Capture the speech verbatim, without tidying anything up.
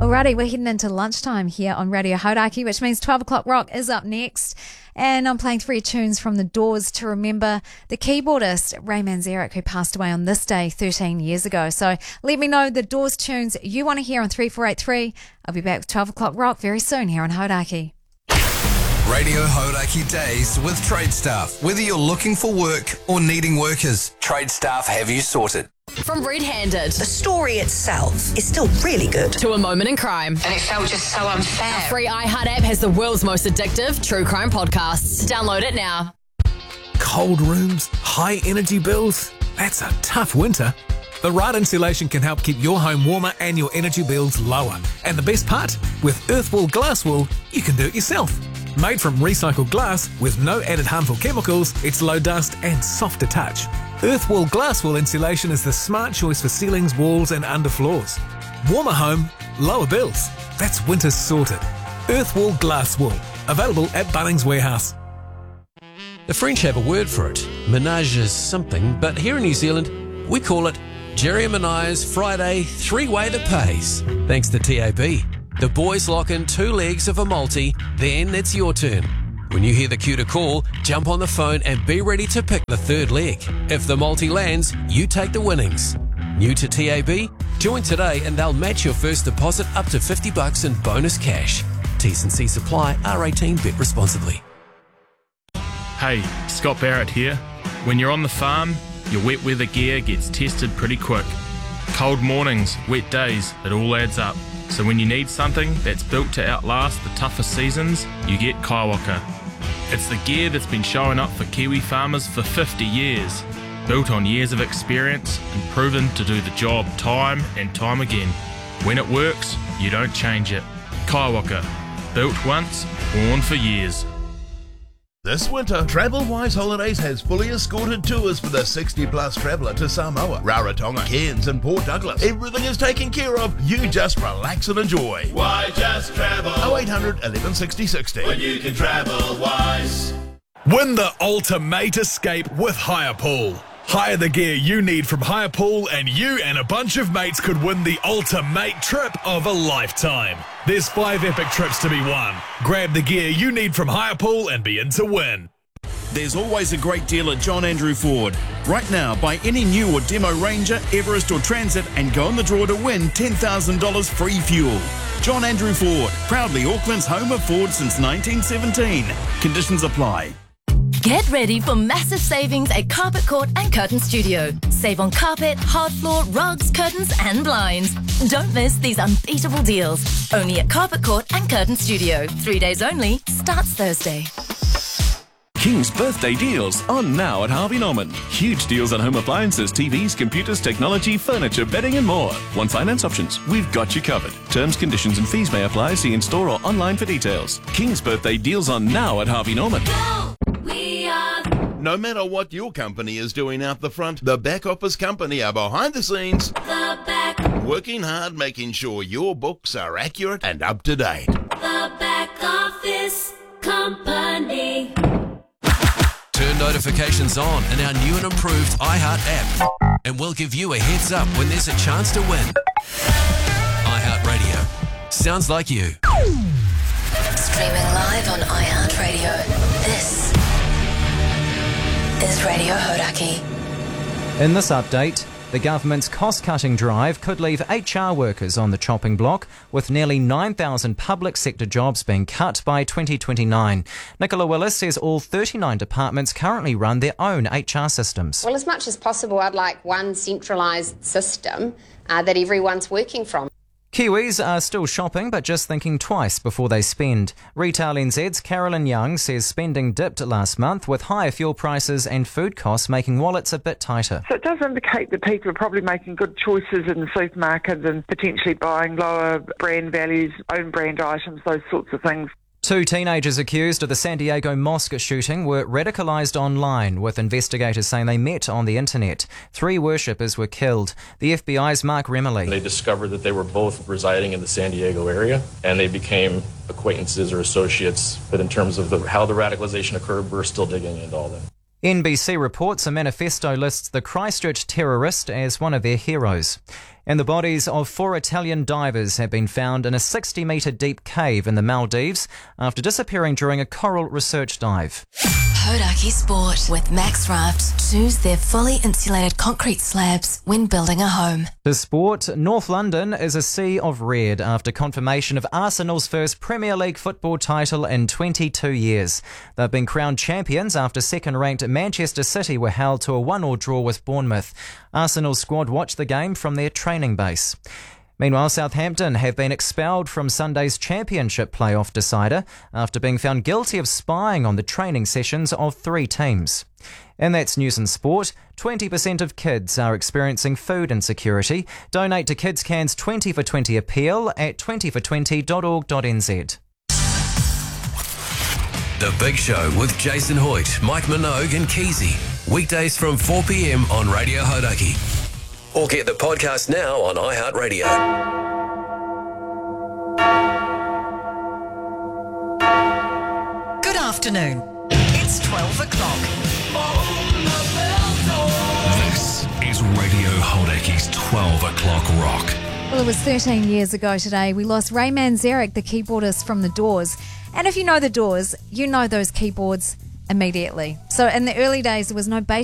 Alrighty, we're heading into lunchtime here on Radio Hauraki, which means twelve o'clock rock is up next. And I'm playing three tunes from The Doors to remember the keyboardist Ray Manzarek, who passed away on this day thirteen years ago. So let me know the Doors tunes you want to hear on three four eight three. I'll be back with twelve o'clock rock very soon here on Hauraki. Radio Hauraki Days with Trade Staff. Whether you're looking for work or needing workers, Trade Staff have you sorted. From Red Handed, the story itself is still really good, to A Moment in Crime. And it felt just so unfair. Our free iHeart app has the world's most addictive true crime podcasts. Download it now. Cold rooms, high energy bills. That's a tough winter. The right insulation can help keep your home warmer and your energy bills lower. And the best part? With Earthwall Glass Wool, you can do it yourself. Made from recycled glass with no added harmful chemicals, it's low dust and soft to touch. Earthwall Glass Wool insulation is the smart choice for ceilings, walls and underfloors. Warmer home, lower bills. That's winter sorted. Earthwall Glass Wool. Available at Bunnings Warehouse. The French have a word for it. Menage is something, but here in New Zealand, we call it Jerry and Menai's Friday three-way that pays. Thanks to T A B. The boys lock in two legs of a multi, then it's your turn. When you hear the cue to call, jump on the phone and be ready to pick the third leg. If the multi lands, you take the winnings. New to T A B? Join today and they'll match your first deposit up to fifty bucks in bonus cash. T's and C's apply. R eighteen. Bet responsibly. Hey, Scott Barrett here. When you're on the farm, your wet weather gear gets tested pretty quick. Cold mornings, wet days, it all adds up. So when you need something that's built to outlast the toughest seasons, you get Kaiwaka. It's the gear that's been showing up for Kiwi farmers for fifty years. Built on years of experience and proven to do the job time and time again. When it works, you don't change it. Kaiwaka. Built once, worn for years. This winter, TravelWise Holidays has fully escorted tours for the sixty plus traveller to Samoa, Rarotonga, Cairns and Port Douglas. Everything is taken care of. You just relax and enjoy. Why just travel? oh eight hundred, eleven sixty, sixty. When you can travel wise. Win the ultimate escape with Hirepool. Hire the gear you need from Hirepool and you and a bunch of mates could win the ultimate trip of a lifetime. There's five epic trips to be won. Grab the gear you need from Hirepool and be in to win. There's always a great deal at John Andrew Ford. Right now, buy any new or demo Ranger, Everest or Transit and go in the draw to win ten thousand dollars free fuel. John Andrew Ford, proudly Auckland's home of Ford since nineteen seventeen. Conditions apply. Get ready for massive savings at Carpet Court and Curtain Studio. Save on carpet, hard floor, rugs, curtains and blinds. Don't miss these unbeatable deals. Only at Carpet Court and Curtain Studio. Three days only. Starts Thursday. King's birthday deals on now at Harvey Norman. Huge deals on home appliances, T Vs, computers, technology, furniture, bedding and more. Want finance options? We've got you covered. Terms, conditions and fees may apply. See in store or online for details. King's birthday deals on now at Harvey Norman. Go! We are... No matter what your company is doing out the front, the back office company are behind the scenes. The back. Working hard, making sure your books are accurate and up to date. The back office company. Turn notifications on in our new and improved iHeart app, and we'll give you a heads up when there's a chance to win. iHeart Radio. Sounds like you. Streaming live on iHeartRadio. This is Radio Hauraki. In this update, the government's cost-cutting drive could leave H R workers on the chopping block, with nearly nine thousand public sector jobs being cut by twenty twenty-nine. Nicola Willis says all thirty-nine departments currently run their own H R systems. Well, as much as possible, I'd like one centralised system uh, that everyone's working from. Kiwis are still shopping, but just thinking twice before they spend. Retail N Z's Carolyn Young says spending dipped last month, with higher fuel prices and food costs making wallets a bit tighter. So it does indicate that people are probably making good choices in the supermarkets and potentially buying lower brand values, own brand items, those sorts of things. Two teenagers accused of the San Diego mosque shooting were radicalised online, with investigators saying they met on the internet. Three worshippers were killed. The F B I's Mark Remley. They discovered that they were both residing in the San Diego area, and they became acquaintances or associates. But in terms of the, how the radicalization occurred, we're still digging into all that. N B C reports a manifesto lists the Christchurch terrorist as one of their heroes. And the bodies of four Italian divers have been found in a sixty metre deep cave in the Maldives after disappearing during a coral research dive. Hodaki Sport with Max Raft. Choose their fully insulated concrete slabs when building a home. To sport, North London is a sea of red after confirmation of Arsenal's first Premier League football title in twenty-two years. They've been crowned champions after second-ranked Manchester City were held to a one-all draw with Bournemouth. Arsenal's squad watched the game from their training base. Meanwhile, Southampton have been expelled from Sunday's Championship playoff decider after being found guilty of spying on the training sessions of three teams. And that's news and sport. twenty percent of kids are experiencing food insecurity. Donate to Kids Can's twenty for twenty appeal at twenty for twenty dot org dot n z. The Big Show with Jason Hoyt, Mike Minogue and Keezy. Weekdays from four p.m. on Radio Hodaki. Or get the podcast now on iHeartRadio. Good afternoon. It's twelve o'clock. This is Radio Hodaki's twelve o'clock rock. Well, it was thirteen years ago today. We lost Ray Manzarek, the keyboardist from The Doors. And if you know The Doors, you know those keyboards immediately. So in the early days, there was no bass